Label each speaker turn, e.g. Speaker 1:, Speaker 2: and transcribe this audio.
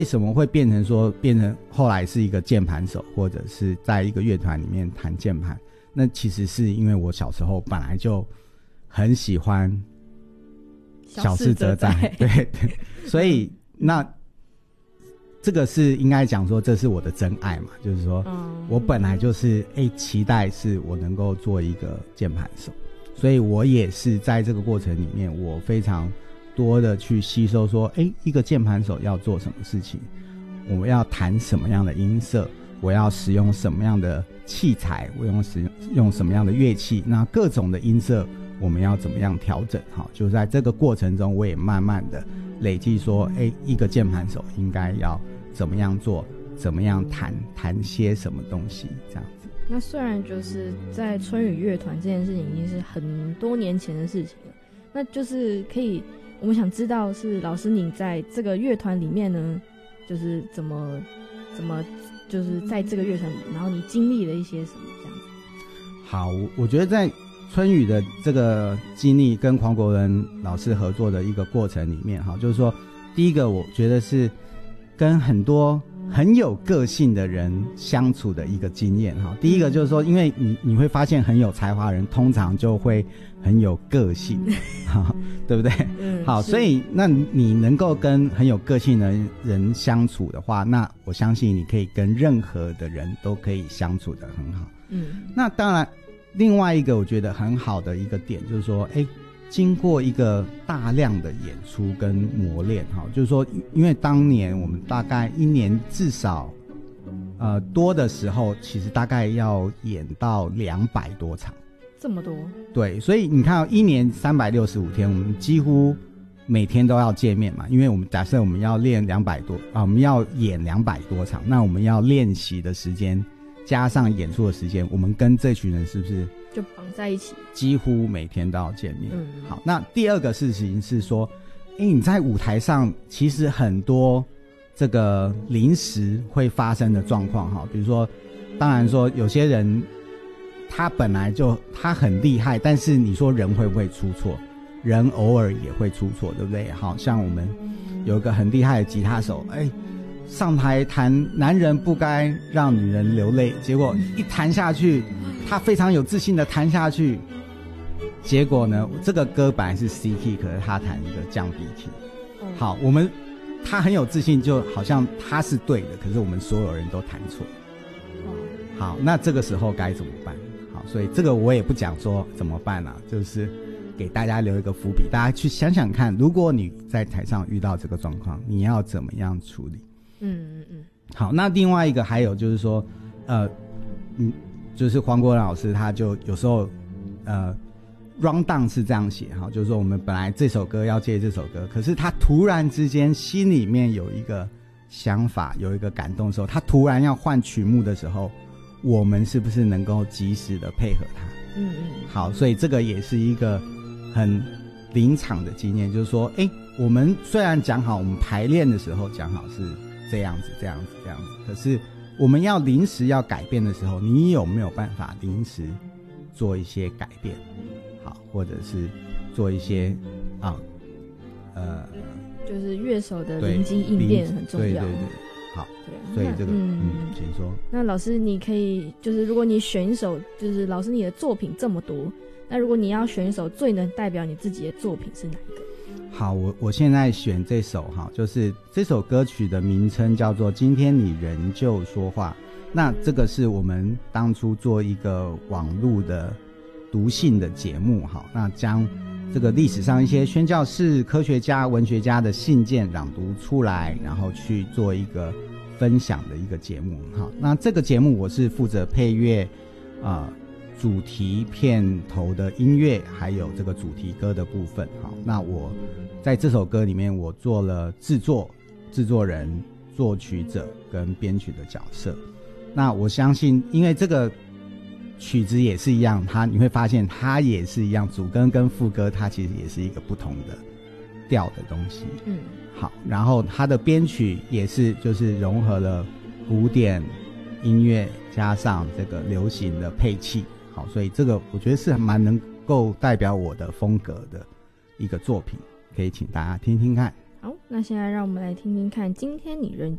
Speaker 1: 为什么会变成后来是一个键盘手，或者是在一个乐团里面弹键盘？那其实是因为我小时候本来就很喜欢小事则在，对对，所以那这个是应该讲说这是我的真爱嘛，就是说我本来就是期待是我能够做一个键盘手，所以我也是在这个过程里面我非常多的去吸收说一个键盘手要做什么事情，我要弹什么样的音色，我要使用什么样的器材，我用什么样的乐器，那各种的音色我们要怎么样调整，就在这个过程中我也慢慢的累积说一个键盘手应该要怎么样做，怎么样弹些什么东西这样子。
Speaker 2: 那虽然就是在春雨乐团这件事情已经是很多年前的事情了，那就是我们想知道是老师你在这个乐团里面呢，就是怎么就是在这个乐团里，然后你经历了一些什么这样子。
Speaker 1: 好，我觉得在春雨的这个经历跟黄国伦老师合作的一个过程里面，就是说第一个我觉得是跟很多很有个性的人相处的一个经验。第一个就是说，因为你会发现很有才华的人通常就会很有个性对不对？好，所以那你能够跟很有个性的人相处的话，那我相信你可以跟任何的人都可以相处得很好。那当然另外一个我觉得很好的一个点就是说经过一个大量的演出跟磨练，就是说因为当年我们大概一年至少多的时候其实大概要演到200多场，
Speaker 2: 这么多。
Speaker 1: 对，所以你看一年365天我们几乎每天都要见面嘛，因为我们假设我们要练200多我们要演200多场，那我们要练习的时间加上演出的时间，我们跟这群人是不是
Speaker 2: 就绑在一起，
Speaker 1: 几乎每天都要见面。好，那第二个事情是说你在舞台上其实很多这个临时会发生的状况，比如说当然说有些人他本来就他很厉害，但是你说人会不会出错，人偶尔也会出错，对不对？好像我们有一个很厉害的吉他手上台弹男人不该让女人流泪，结果一弹下去他非常有自信的弹下去，结果呢这个歌本来是 C key， 可是他弹一个降 B key。 好，他很有自信，就好像他是对的，可是我们所有人都弹错。好，那这个时候该怎么办？好，所以这个我也不讲说怎么办啊，就是给大家留一个伏笔，大家去想想看，如果你在台上遇到这个状况，你要怎么样处理。好，那另外一个还有就是说就是黄国伦老师他就有时候run down 是这样写，就是说我们本来这首歌要接这首歌，可是他突然之间心里面有一个想法，有一个感动的时候，他突然要换曲目的时候，我们是不是能够及时的配合他。好，所以这个也是一个很临场的经验，就是说我们虽然讲好我们排练的时候讲好是这样子这样子这样子，可是我们要临时要改变的时候，你有没有办法临时做一些改变？好，或者是做一些
Speaker 2: 就是乐手的临机应变很重要。对对对，
Speaker 1: 好，所以这个请说。
Speaker 2: 那老师你可以就是如果你选一首，就是老师你的作品这么多，那如果你要选一首最能代表你自己的作品是哪一个？
Speaker 1: 好，我现在选这首就是这首歌曲的名称叫做《今天你仍旧说话》。那这个是我们当初做一个网络的读信的节目，那将这个历史上一些宣教士、科学家、文学家的信件朗读出来，然后去做一个分享的一个节目。那这个节目我是负责配乐主题片头的音乐，还有这个主题歌的部分。那我在这首歌里面我做了制作人、作曲者跟编曲的角色。那我相信因为这个曲子也是一样，你会发现它也是一样，主歌跟副歌它其实也是一个不同的调的东西。好，然后它的编曲也是就是融合了古典音乐加上这个流行的配器。好，所以这个我觉得是蛮能够代表我的风格的一个作品，可以请大家听听看。
Speaker 2: 好， 那现在让我们来听听看，今天你仍旧